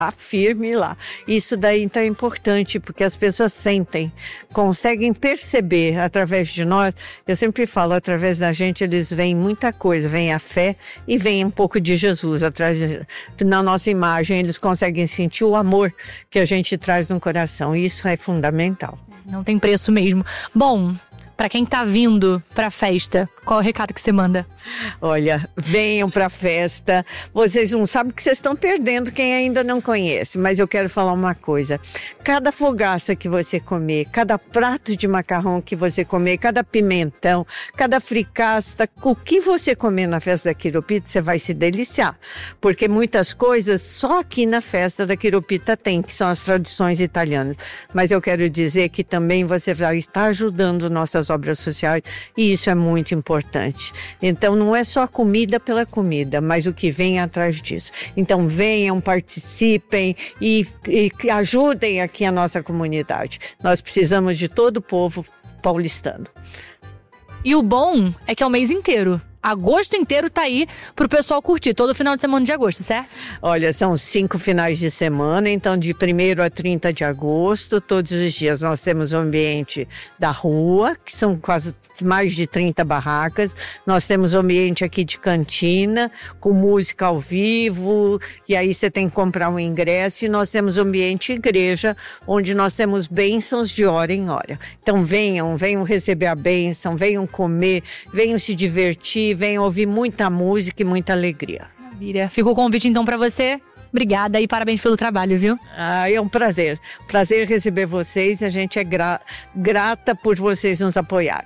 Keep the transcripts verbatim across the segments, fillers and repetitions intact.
firme lá. Isso daí então é importante, porque as pessoas sentem, conseguem perceber através de nós. Eu sempre falo, através da gente eles veem muita coisa, vem a fé e vem um pouco de Jesus. Atrás de, na nossa imagem eles conseguem sentir o amor que a gente traz no coração. Isso é fundamental. Não tem preço mesmo. Bom, para quem tá vindo pra festa, qual é o recado que você manda? Olha, venham pra festa. Vocês não sabem que vocês estão perdendo quem ainda não conhece. Mas eu quero falar uma coisa. Cada fogaça que você comer, cada prato de macarrão que você comer, cada pimentão, cada fricasta, o que você comer na festa da Quiropita, você vai se deliciar. Porque muitas coisas só aqui na festa da Quiropita tem, que são as tradições italianas. Mas eu quero dizer que também você vai estar ajudando nossas obras sociais e isso é muito importante. Então não é só comida pela comida, mas o que vem atrás disso. Então venham, participem e, e ajudem aqui a nossa comunidade. Nós precisamos de todo o povo paulistano. E o bom é que é o mês inteiro. Agosto inteiro tá aí pro pessoal curtir, todo final de semana de agosto, certo? Olha, são cinco finais de semana, então de primeiro a trinta de agosto, todos os dias nós temos o ambiente da rua, que são quase mais de trinta barracas, nós temos o ambiente aqui de cantina, com música ao vivo, e aí você tem que comprar um ingresso, e nós temos o ambiente igreja, onde nós temos bênçãos de hora em hora. Então venham, venham receber a bênção, venham comer, venham se divertir, venham ouvir muita música e muita alegria. Maravilha. Fica o convite então para você. Obrigada e parabéns pelo trabalho, viu? Ah, é um prazer. Prazer receber vocês. A gente é gra- grata por vocês nos apoiarem.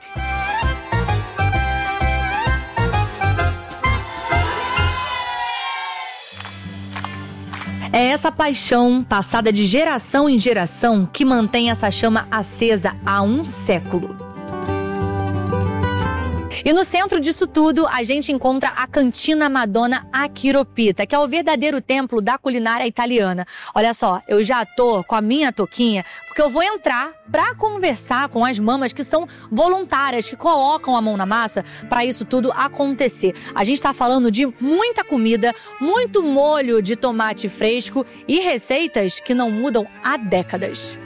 É essa paixão passada de geração em geração que mantém essa chama acesa há um século. E no centro disso tudo, a gente encontra a Cantina Madonna a Quiropita, que é o verdadeiro templo da culinária italiana. Olha só, eu já tô com a minha toquinha, porque eu vou entrar pra conversar com as mamas que são voluntárias, que colocam a mão na massa para isso tudo acontecer. A gente tá falando de muita comida, muito molho de tomate fresco e receitas que não mudam há décadas.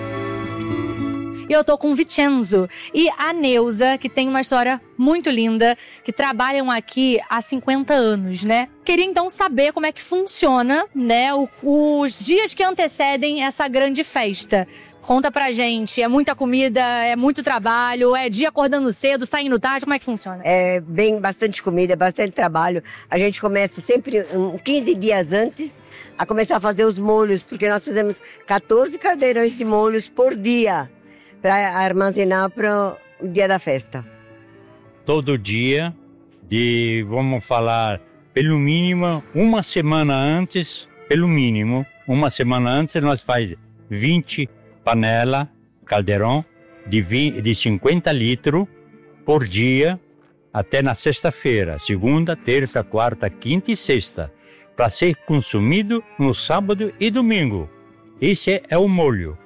E eu tô com o Vincenzo e a Neuza, que tem uma história muito linda, que trabalham aqui há cinquenta anos, né? Queria então saber como é que funciona, né, o, os dias que antecedem essa grande festa. Conta pra gente, é muita comida, é muito trabalho, é dia acordando cedo, saindo tarde, como é que funciona? É bem, bastante comida, bastante trabalho. A gente começa sempre um, quinze dias antes a começar a fazer os molhos, porque nós fazemos quatorze caldeirões de molhos por dia, para armazenar para o dia da festa. Todo dia, de, vamos falar, pelo mínimo, uma semana antes, pelo mínimo, uma semana antes, nós faz vinte panelas, caldeirão, de, vinte, de cinquenta litros por dia, até na sexta-feira, segunda, terça, quarta, quinta e sexta, para ser consumido no sábado e domingo. Esse é o molho.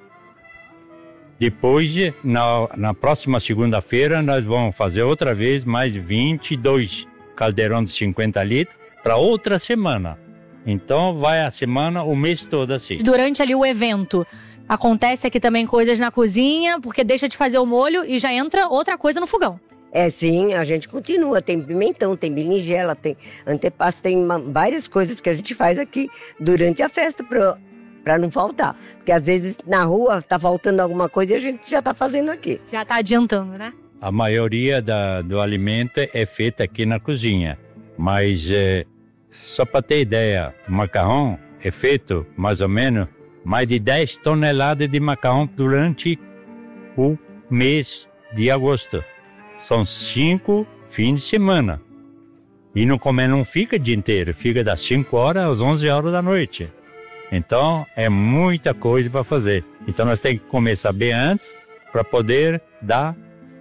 Depois, na, na próxima segunda-feira, nós vamos fazer outra vez mais vinte e dois caldeirões de cinquenta litros para outra semana. Então, vai a semana, o mês todo assim. Durante ali o evento, acontece aqui também coisas na cozinha, porque deixa de fazer o molho e já entra outra coisa no fogão. É, sim, a gente continua. Tem pimentão, tem berinjela, tem antepasto, tem uma, várias coisas que a gente faz aqui durante a festa para Pra não faltar. Porque às vezes na rua tá faltando alguma coisa e a gente já tá fazendo aqui. Já tá adiantando, né? A maioria da, do alimento é feita aqui na cozinha. Mas, é, só para ter ideia, o macarrão é feito mais ou menos mais de dez toneladas de macarrão durante o mês de agosto. São cinco fins de semana. E não, come, não fica o dia inteiro, fica das cinco horas às onze horas da noite. Então, é muita coisa para fazer. Então, nós temos que começar bem antes para poder dar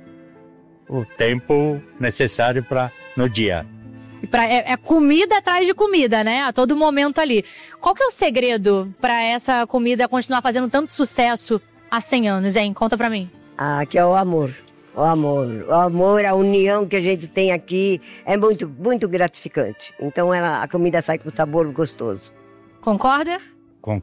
o tempo necessário para no dia. Pra, é, é comida atrás de comida, né? A todo momento ali. Qual que é o segredo para essa comida continuar fazendo tanto sucesso há cem anos, hein? Conta para mim. Ah, que é o amor. O amor. O amor, a união que a gente tem aqui é muito, muito gratificante. Então, ela, a comida sai com sabor gostoso. Concorda?